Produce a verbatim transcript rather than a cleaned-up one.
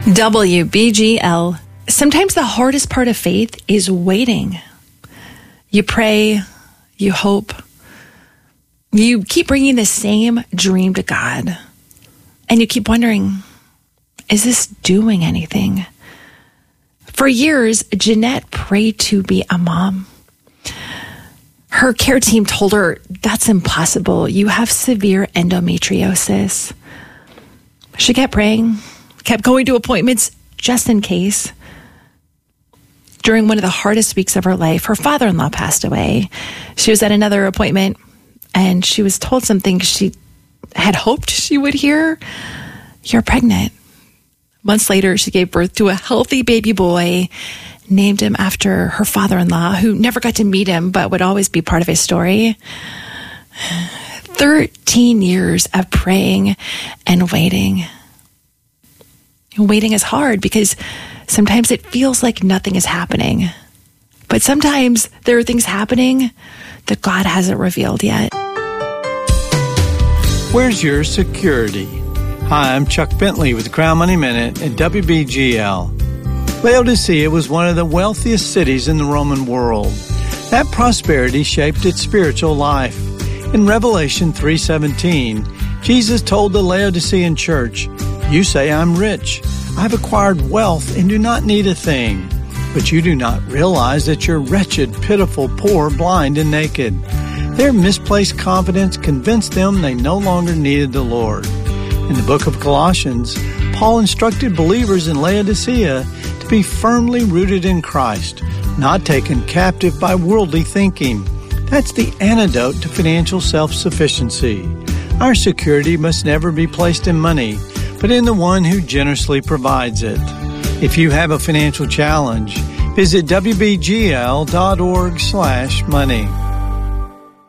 W B G L. Sometimes the hardest part of faith is waiting. You pray, you hope, you keep bringing the same dream to God, and you keep wondering, is this doing anything? For years, Jeanette prayed to be a mom. Her care team told her, that's impossible. You have severe endometriosis. She kept praying, kept going to appointments just in case. During one of the hardest weeks of her life, her father-in-law passed away. She was at another appointment, and she was told something she had hoped she would hear. You're pregnant. Months later, she gave birth to a healthy baby boy, named him after her father-in-law, who never got to meet him, but would always be part of his story. Thirteen years of praying and waiting. Waiting is hard because sometimes it feels like nothing is happening. But sometimes there are things happening that God hasn't revealed yet. Where's your security? Hi, I'm Chuck Bentley with the Crown Money Minute at W B G L. Laodicea was one of the wealthiest cities in the Roman world. That prosperity shaped its spiritual life. In Revelation three seventeen, Jesus told the Laodicean church, "You say I'm rich. I've acquired wealth and do not need a thing. But you do not realize that you're wretched, pitiful, poor, blind, and naked." Their misplaced confidence convinced them they no longer needed the Lord. In the book of Colossians, Paul instructed believers in Laodicea to be firmly rooted in Christ, not taken captive by worldly thinking. That's the antidote to financial self-sufficiency. Our security must never be placed in money, but in the one who generously provides it. If you have a financial challenge, visit W B G L dot org slash money.